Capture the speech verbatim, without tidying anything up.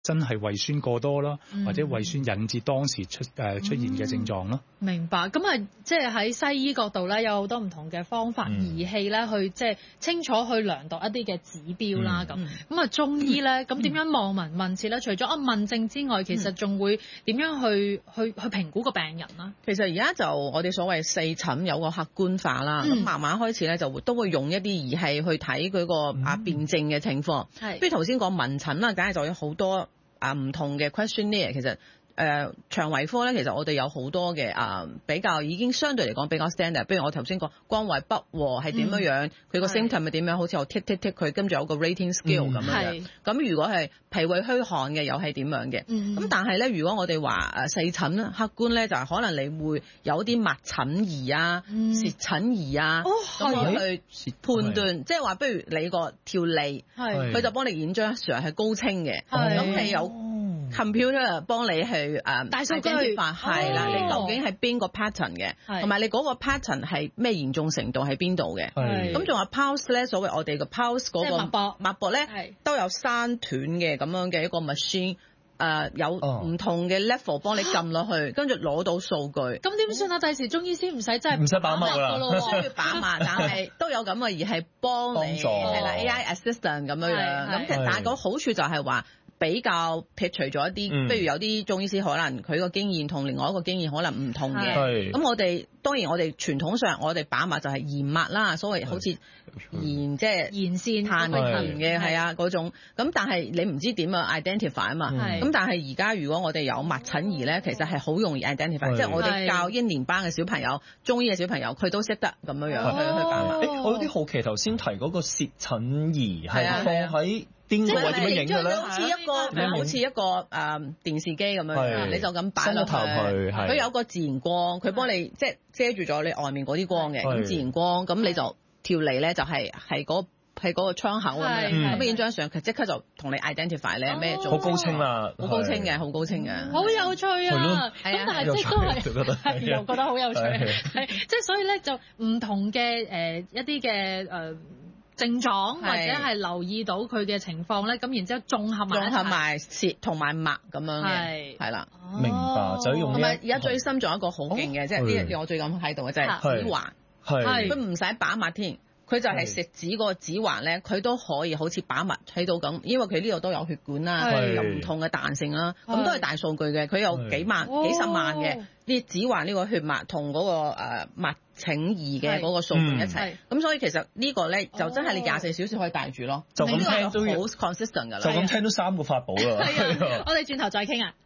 真係胃酸過多啦， 嗯、 或者胃酸引致當時出誒、呃、出現嘅症狀咯、 嗯。明白，咁啊，即係喺西醫角度咧，有好多唔同嘅方法、嗯、儀器咧，去即係清楚去量度一啲嘅指標啦。咁咁啊，中醫咧，咁點樣望聞問切咧？除咗啊問症之外，其實仲會點樣去去去評估個病人啦？ 其實而家就我哋所謂四診有個客觀化啦，咁、嗯、慢慢開始咧就會都會用一啲儀器去睇佢個啊辨證嘅情況。係、嗯，譬如頭先講問診啦，梗係就有好多。啊，唔同嘅 questionnaire 其實誒、呃、腸胃科咧，其實我哋有好多嘅啊、呃、比較已經相對嚟講比較 standard。譬如我頭先講肝胃不和係點樣樣，佢、嗯、個 symptom 係點樣，好似我 tick tick tick 佢跟住有個 rating scale 咁、嗯、樣。咁如果係脾胃虛寒嘅，又係點樣嘅？咁、嗯、但係咧，如果我哋話誒細診咧，客觀咧就係可能你會有啲脈診儀啊、嗯、舌診儀啊，咁、哦、去判斷，即係話，不如你個條脷，佢就幫你演張相係高清嘅，咁係有 computer 幫你去誒大數據化，係啦，你究竟係邊個 pattern 嘅，同埋你嗰個 pattern 係咩嚴重程度喺邊度嘅？咁仲有 pulse 咧，所謂我哋嘅 pulse 嗰個脈搏，脈搏咧都有三斷嘅咁樣嘅一個 machine。誒、呃、有唔同嘅 level 幫你撳落去，跟住攞到數據。咁點算啊？第時中醫師唔使真係唔使把脈㗎啦， 需要把脈，但係都有咁嘅儀係幫你，係啦 A I assistant 咁樣樣。咁其實但係個好處就係話比較撇除咗一啲，譬、嗯、如有啲中醫師可能佢個經驗同另外一個經驗可能唔同嘅。咁我哋當然我哋傳統上我哋把脈就係驗脈啦，所謂好似驗即係驗線探聞嘅係啊嗰種。咁但係你唔知點樣 identify 啊嘛。咁但係而家如果我哋有脈診儀咧，其實係好容易 identify，即係我哋教一年班嘅小朋友、中醫嘅小朋友，佢都識得咁樣樣去去把脈。 誒，我有啲好奇頭先提嗰個舌診儀係放喺邊個位點樣影嘅咧？ 好似一個好似一個誒、呃、電視機咁樣，你就咁擺落去，佢有個自然光，佢幫你即係遮住咗你外面嗰啲光嘅，咁自然光，咁你就條脷咧就係係嗰係嗰個窗口咁樣，咁影張相，佢即刻就同你 identify 你係咩做。 好高清啦， 好高清嘅，好高清嘅， 好有趣啊！咁但係即係都係又覺得好有趣，係即係所以咧就唔同嘅誒一啲嘅誒症狀或者係留意到佢嘅情況咧，咁然之後綜合埋綜合埋舌同埋脈咁樣嘅，係啦， 明白就用。 同埋而家最新仲有一個好勁嘅，即係呢樣我最近喺度嘅就係指環，係佢唔使把脈添。佢就係食指個指環咧，佢都可以好似把脈睇到咁，因為佢呢度都有血管啦，有唔同嘅彈性啦，咁都係大數據嘅。佢有幾萬、幾十萬嘅呢指環呢個血脈同嗰個誒脈診儀嘅嗰個數據一齊，咁所以其實呢個咧就真係你廿四小時可以帶住咯。 就咁聽都好 consistent 㗎啦。 就咁聽都三個法寶啦。 我哋轉頭再傾啊。